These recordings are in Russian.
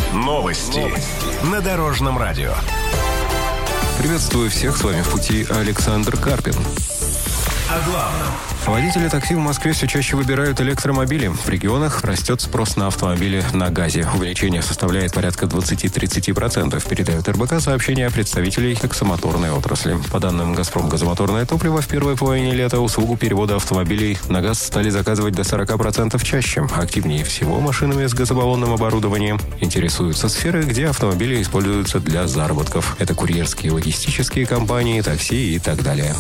Новости на Дорожном радио. Приветствую всех, с вами в пути Александр Карпин. О главном. Водители такси в Москве все чаще выбирают электромобили. В регионах растет спрос на автомобили на газе. Увеличение составляет порядка 20-30%, передает РБК сообщения представителей таксомоторной отрасли. По данным «Газпром» газомоторное топливо в первой половине лета услугу перевода автомобилей на газ стали заказывать до 40% чаще. Активнее всего машинами с газобаллонным оборудованием интересуются сферы, где автомобили используются для заработков. Это курьерские, логистические компании, такси и так далее.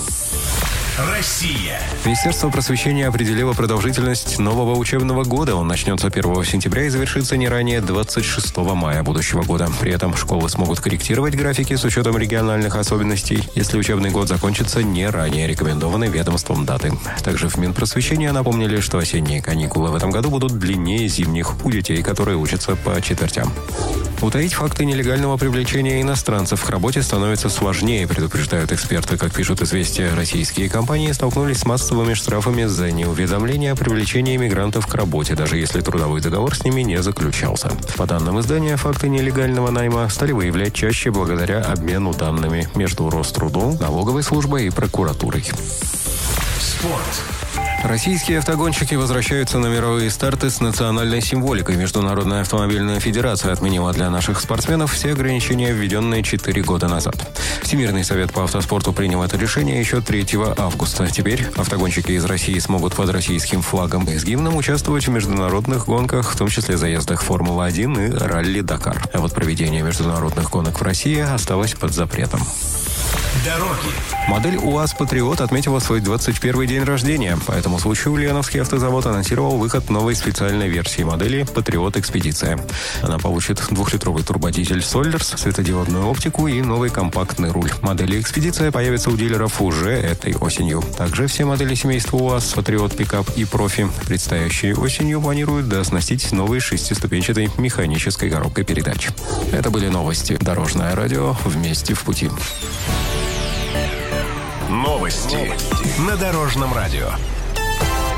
Россия. Министерство просвещения определило продолжительность нового учебного года. Он начнется 1 сентября и завершится не ранее 26 мая будущего года. При этом школы смогут корректировать графики с учетом региональных особенностей, если учебный год закончится не ранее рекомендованной ведомством даты. Также в Минпросвещения напомнили, что осенние каникулы в этом году будут длиннее зимних у детей, которые учатся по четвертям. Утаить факты нелегального привлечения иностранцев к работе становится сложнее, предупреждают эксперты. Как пишут «Известия», российские компании столкнулись с массовыми штрафами за неуведомление о привлечении мигрантов к работе, даже если трудовой договор с ними не заключался. По данным издания, факты нелегального найма стали выявлять чаще благодаря обмену данными между Рострудом, налоговой службой и прокуратурой. Спорт. Российские автогонщики возвращаются на мировые старты с национальной символикой. Международная автомобильная федерация отменила для наших спортсменов все ограничения, введенные 4 года назад. Всемирный совет по автоспорту принял это решение еще 3 августа. Теперь автогонщики из России смогут под российским флагом и с гимном участвовать в международных гонках, в том числе заездах Формулы-1 и ралли-Дакар. А вот проведение международных гонок в России осталось под запретом. Дороги. Модель УАЗ «Патриот» отметила свой 21-й день рождения. По этому случаю Ульяновский автозавод анонсировал выход новой специальной версии модели «Патриот Экспедиция». Она получит 2-литровый турбодизель «Соллерс», светодиодную оптику и новый компактный руль. Модели «Экспедиция» появятся у дилеров уже этой осенью. Также все модели семейства УАЗ «Патриот Пикап» и «Профи», предстоящей осенью, планируют дооснастить новой 6-ступенчатой механической коробкой передач. Это были новости. Дорожное радио. Вместе в пути. Новости на Дорожном радио.